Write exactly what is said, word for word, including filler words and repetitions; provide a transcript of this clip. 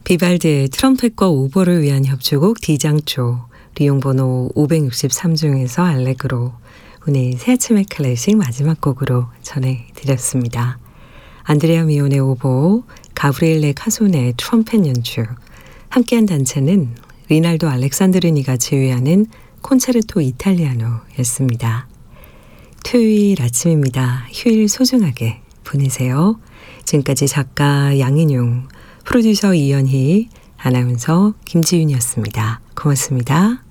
비발디의 트럼펫과 오보를 위한 협주곡 디장조, 리용번호 오백육십삼 중에서 알레그로, 오늘 새 아침의 클래식 마지막 곡으로 전해드렸습니다. 안드레아 미온의 오보, 가브리엘레 카손의 트럼펫 연주, 함께한 단체는 리날도 알렉산드리니가 지휘하는 콘체르토 이탈리아노였습니다. 토요일 아침입니다. 휴일 소중하게 보내세요. 지금까지 작가 양인용, 프로듀서 이연희, 아나운서 김지윤이었습니다. 고맙습니다.